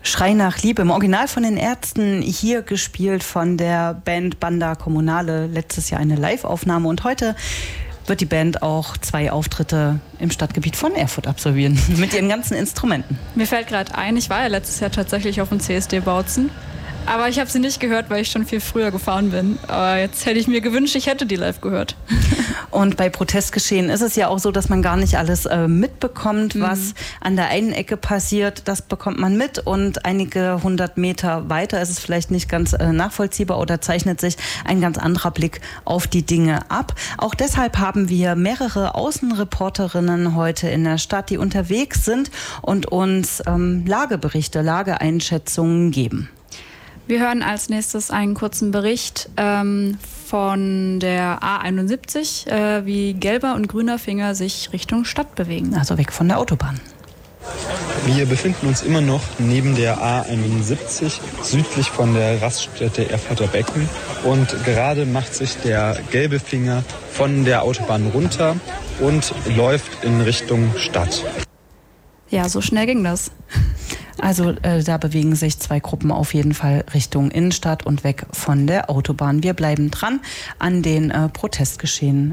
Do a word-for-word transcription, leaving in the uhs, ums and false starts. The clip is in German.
Schrei nach Liebe, im Original von den Ärzten, hier gespielt von der Band Banda Kommunale, letztes Jahr eine Live-Aufnahme und heute wird die Band auch zwei Auftritte im Stadtgebiet von Erfurt absolvieren, mit ihren ganzen Instrumenten. Mir fällt gerade ein, ich war ja letztes Jahr tatsächlich auf dem C S D Bautzen. Aber ich habe sie nicht gehört, weil ich schon viel früher gefahren bin. Aber jetzt hätte ich mir gewünscht, ich hätte die live gehört. Und bei Protestgeschehen ist es ja auch so, dass man gar nicht alles äh, mitbekommt, mhm. was an der einen Ecke passiert. Das bekommt man mit und einige hundert Meter weiter ist es vielleicht nicht ganz äh, nachvollziehbar oder zeichnet sich ein ganz anderer Blick auf die Dinge ab. Auch deshalb haben wir mehrere Außenreporterinnen heute in der Stadt, die unterwegs sind und uns ähm, Lageberichte, Lageeinschätzungen geben. Wir hören als nächstes einen kurzen Bericht ähm, von der A einundsiebzig, äh, wie gelber und grüner Finger sich Richtung Stadt bewegen. Also weg von der Autobahn. Wir befinden uns immer noch neben der A einundsiebzig, südlich von der Raststätte Erfurter Becken. Und gerade macht sich der gelbe Finger von der Autobahn runter und läuft in Richtung Stadt. Ja, so schnell ging das. Also äh, da bewegen sich zwei Gruppen auf jeden Fall Richtung Innenstadt und weg von der Autobahn. Wir bleiben dran an den äh, Protestgeschehen